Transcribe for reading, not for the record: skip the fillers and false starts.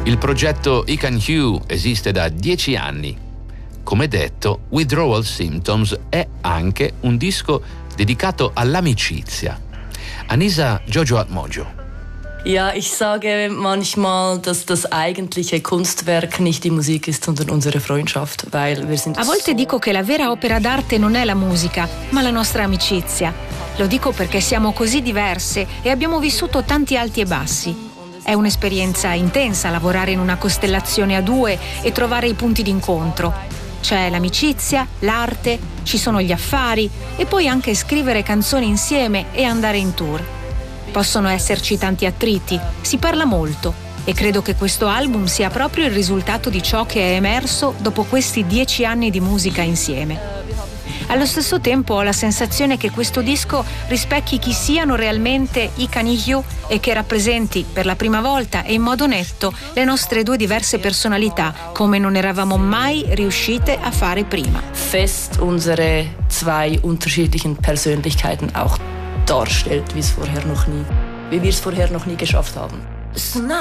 Il progetto Ican Hugh esiste da 10 anni. Come detto, Withdrawal Symptoms è anche un disco dedicato all'amicizia. Anisa Jojo Atmojo. Ja, ich sage manchmal, dass das eigentliche Kunstwerk nicht die Musik ist, sondern unsere Freundschaft, weil wir sind. A volte dico che la vera opera d'arte non è la musica, ma la nostra amicizia. Lo dico perché siamo così diverse e abbiamo vissuto tanti alti e bassi. È un'esperienza intensa lavorare in una costellazione a due e trovare i punti d'incontro. C'è l'amicizia, l'arte, ci sono gli affari e poi anche scrivere canzoni insieme e andare in tour. Possono esserci tanti attriti, si parla molto e credo che questo album sia proprio il risultato di ciò che è emerso dopo questi 10 anni di musica insieme. Allo stesso tempo ho la sensazione che questo disco rispecchi chi siano realmente Ican Hugh e che rappresenti per la prima volta e in modo netto le nostre due diverse personalità, come non eravamo mai riuscite a fare prima. Fest unsere zwei unterschiedlichen Persönlichkeiten auch darstellt, wie wir es vorher noch nie geschafft haben.